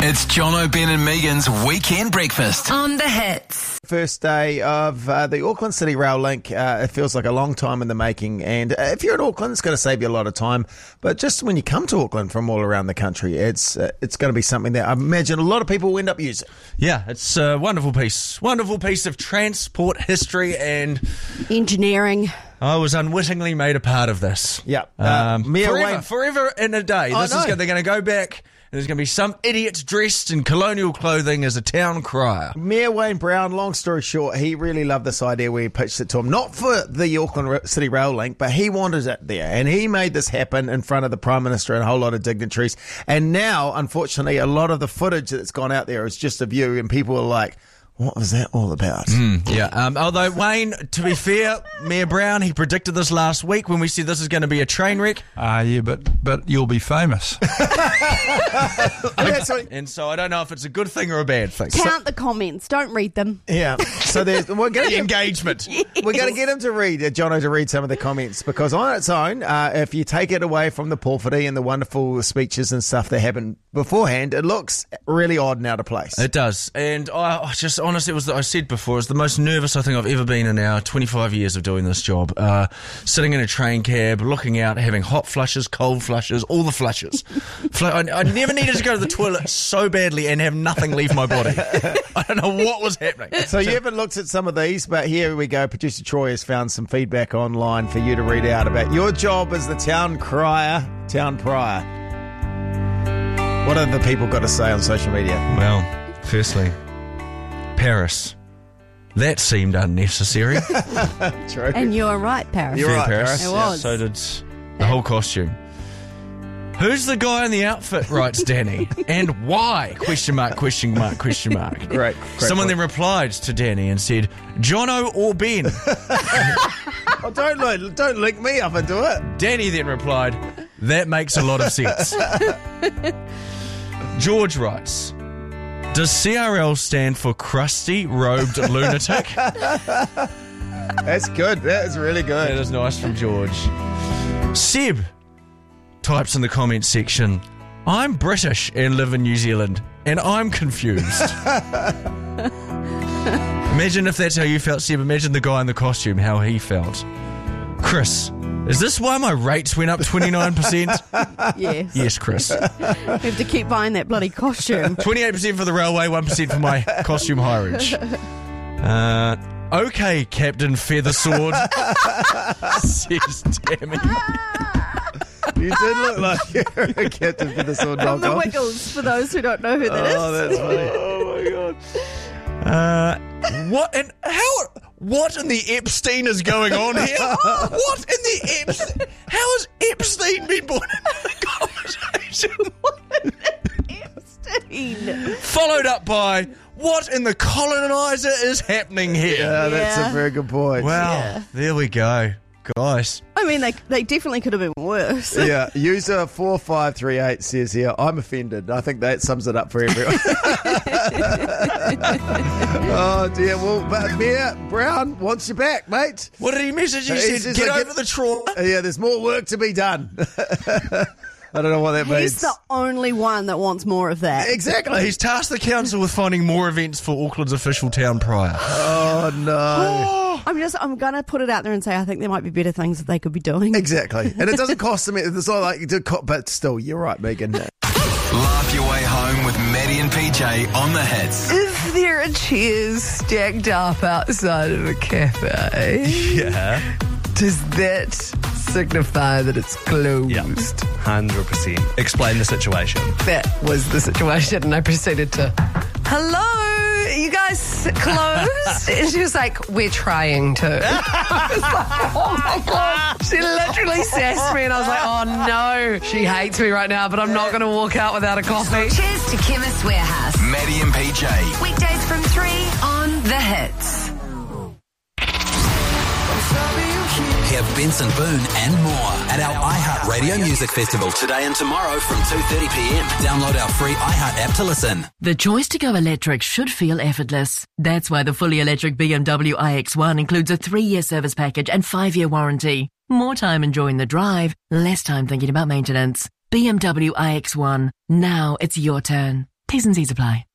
It's Jono, Ben and Megan's Weekend Breakfast. On the Hits. First day of the Auckland City Rail Link. It feels like a long time in the making, and if you're in Auckland, it's going to save you a lot of time. But just when you come to Auckland from all around the country, it's going to be something that I imagine a lot of people will end up using. Yeah, it's a wonderful piece of transport history, and engineering. I was unwittingly made a part of this. Yeah, forever in a day. They're going to go back. There's going to be some idiots dressed in colonial clothing as a town crier. Mayor Wayne Brown, long story short, he really loved this idea where he pitched it to him, not for the Auckland City Rail Link, but he wanted it there. And he made this happen in front of the Prime Minister and a whole lot of dignitaries. And now, unfortunately, a lot of the footage that's gone out there is just a view, and people are like, what was that all about? Although, Wayne, to be fair, Mayor Brown, he predicted this last week when we said this is going to be a train wreck. Yeah, but you'll be famous. And so I don't know if it's a good thing or a bad thing. Count the comments. Don't read them. Yeah. So we're going the engagement. Yes. We're going to get him to read, Jono, to read some of the comments, because on its own, if you take it away from the porphyry and the wonderful speeches and stuff that happened beforehand, it looks really odd and out of place. It does. And honestly, I said before, it's the most nervous I think I've ever been in our 25 years of doing this job. Sitting in a train cab, looking out, having hot flushes, cold flushes, all the flushes. I never needed to go to the toilet so badly and have nothing leave my body. I don't know what was happening. So you haven't looked at some of these, but here we go. Producer Troy has found some feedback online for you to read out about your job as the town crier, town prior. What have the people got to say on social media? Well, firstly, Paris. That seemed unnecessary. True. And you're right, Paris. You're right, Paris. It was. So did the whole costume. Who's the guy in the outfit, writes Danny, and why? Question mark, question mark, question mark. Great Someone point. then replied to Danny and said, Jono or Ben? Oh, don't link me up into it. Danny then replied, that makes a lot of sense. George writes, does CRL stand for Crusty Robed Lunatic? That's good. That is really good. That is nice from George. Seb types in the comments section, I'm British and live in New Zealand, and I'm confused. Imagine if that's how you felt, Seb. Imagine the guy in the costume, how he felt. Chris, is this why my rates went up 29%? Yes. Yes, Chris. We have to keep buying that bloody costume. 28% for the railway, 1% for my costume hireage. Okay, Captain Feathersword, says Tammy. You did look like you're a Captain Feathersword From the knockoff. Wiggles, for those who don't know who that is. Oh, that's funny. Oh my god. What in the Epstein is going on here? What in the Epstein? How has Epstein been brought into the conversation? Epstein. Followed up by, what in the colonizer is happening here? Yeah, that's Yeah. a very good point. Wow, There we go. Guys. I mean, they definitely could have been worse. Yeah, user 4538 says here, I'm offended. I think that sums it up for everyone. Oh dear, well, but Mayor Brown wants you back, mate. What did he message? He He said, says, get like, over the trauma. Yeah, there's more work to be done. I don't know what that means. He's the only one that wants more of that. Exactly. He's tasked the council with finding more events for Auckland's official town prior. Oh no. I'm going to put it out there and say I think there might be better things that they could be doing. Exactly. And it doesn't cost them, it's not like, but still, you're right, Megan. Laugh your way home with Maddie and PJ on the Hits. Is there a chairs stacked up outside of a cafe? Yeah. Does that signify that it's closed? Yeah, 100%. Explain the situation. That was the situation, and I proceeded to, hello, you guys closed? And she was like, we're trying to. I was like, oh my God. She literally sassed me, and I was like, oh no, she hates me right now, but I'm not going to walk out without a coffee. Cheers to Chemist Warehouse. Maddie and PJ. Weekdays from 3 on The Hits. Hear Benson Boone and more at our iHeartRadio Music Festival today and tomorrow from 2:30pm. Download our free iHeart app to listen. The choice to go electric should feel effortless. That's why the fully electric BMW iX1 includes a 3-year service package and 5-year warranty. More time enjoying the drive, less time thinking about maintenance. BMW iX1. Now it's your turn. T's and C's apply.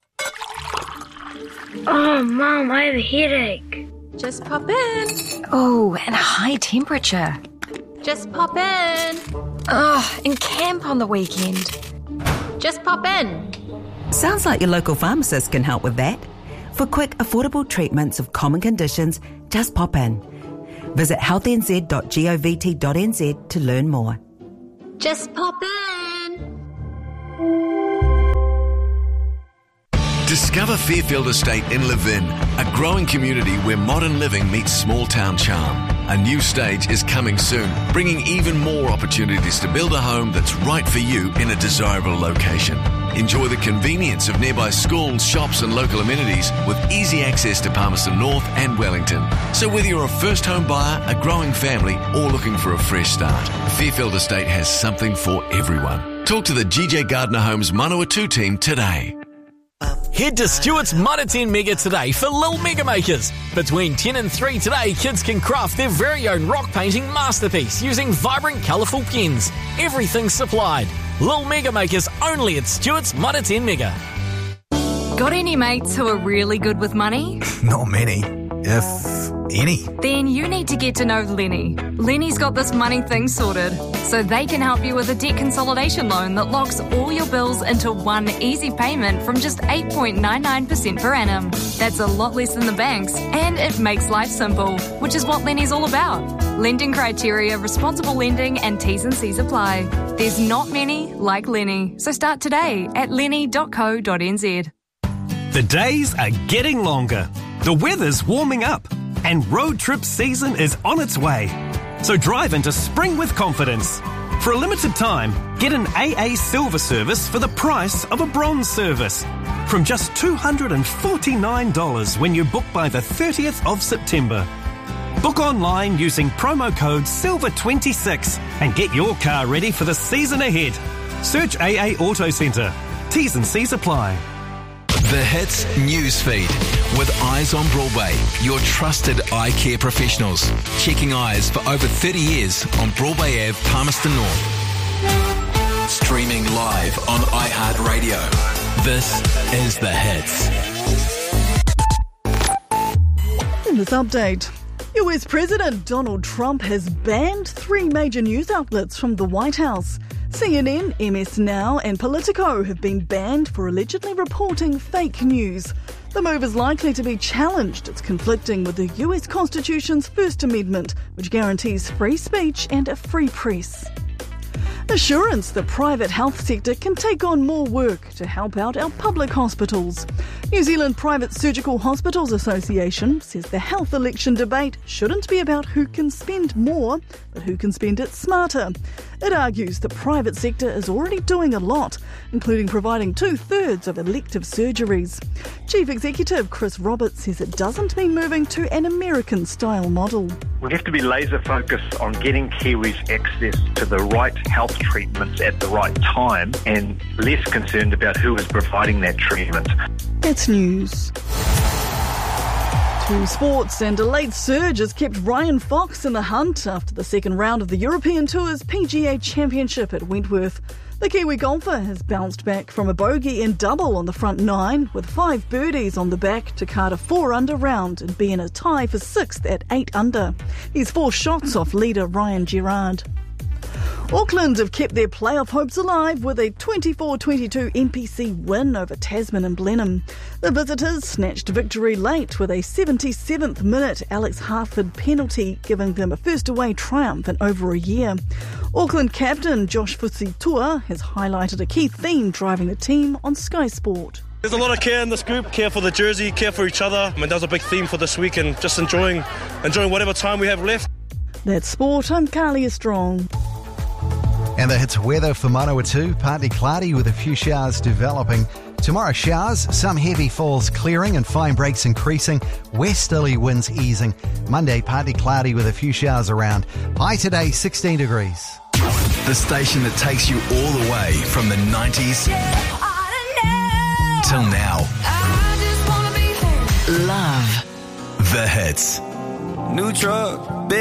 Oh, Mum, I have a headache. Just pop in. Oh, and a high temperature. Just pop in. Oh, and camp on the weekend. Just pop in. Sounds like your local pharmacist can help with that. For quick, affordable treatments of common conditions, just pop in. Visit healthnz.govt.nz to learn more. Just pop in. Discover Fairfield Estate in Levin, a growing community where modern living meets small town charm. A new stage is coming soon, bringing even more opportunities to build a home that's right for you in a desirable location. Enjoy the convenience of nearby schools, shops and local amenities with easy access to Palmerston North and Wellington. So whether you're a first home buyer, a growing family or looking for a fresh start, Fairfield Estate has something for everyone. Talk to the GJ Gardner Homes Manawatu team today. Head to Stewart's Mana 10 Mega today for Lil Mega Makers. Between 10 and 3 today, kids can craft their very own rock painting masterpiece using vibrant, colourful pens. Everything's supplied. Lil Mega Makers only at Stewart's Mana 10 Mega. Got any mates who are really good with money? Not many, if any. Then you need to get to know Lenny. Lenny's got this money thing sorted, so they can help you with a debt consolidation loan that locks all your bills into one easy payment from just 8.99% per annum. That's a lot less than the banks, and it makes life simple, which is what Lenny's all about. Lending criteria, responsible lending, and T's and C's apply. There's not many like Lenny, so start today at lenny.co.nz. The days are getting longer, the weather's warming up, and road trip season is on its way. So drive into spring with confidence. For a limited time, get an AA Silver service for the price of a Bronze service. From just $249 when you book by the 30th of September. Book online using promo code SILVER26 and get your car ready for the season ahead. Search AA Auto Centre. T's and C's apply. The Hits Newsfeed with Eyes on Broadway, your trusted eye care professionals. Checking eyes for over 30 years on Broadway Ave, Palmerston North. Streaming live on iHeartRadio. This is The Hits. In this update, US President Donald Trump has banned 3 major news outlets from the White House. CNN, MS Now and Politico have been banned for allegedly reporting fake news. The move is likely to be challenged. It's conflicting with the US Constitution's First Amendment, which guarantees free speech and a free press. Assurance the private health sector can take on more work to help out our public hospitals. New Zealand Private Surgical Hospitals Association says the health election debate shouldn't be about who can spend more, but who can spend it smarter. It argues the private sector is already doing a lot, including providing 2/3 of elective surgeries. Chief Executive Chris Roberts says it doesn't mean moving to an American-style model. We have to be laser focused on getting Kiwis access to the right health treatments at the right time and less concerned about who is providing that treatment. That's news. To sports, and a late surge has kept Ryan Fox in the hunt after the second round of the European Tour's PGA Championship at Wentworth. The Kiwi golfer has bounced back from a bogey in double on the front 9 with 5 birdies on the back to card a 4-under round and be in a tie for 6th at 8 under. He's 4 shots off leader Ryan Gerard. Auckland have kept their playoff hopes alive with a 24-22 NPC win over Tasman and Blenheim. The visitors snatched victory late with a 77th minute Alex Hartford penalty, giving them a first away triumph in over a year. Auckland captain Josh Fusitua has highlighted a key theme driving the team on Sky Sport. There's a lot of care in this group, care for the jersey, care for each other. I mean, that was a big theme for this week, and just enjoying whatever time we have left. That's sport. I'm Carlia Strong. And the Hits weather for Manawatu, partly cloudy with a few showers developing. Tomorrow showers, some heavy falls clearing and fine breaks increasing, westerly winds easing. Monday partly cloudy with a few showers around. High today 16 degrees. The station that takes you all the way from the 90s till now. Love The Hits. New truck.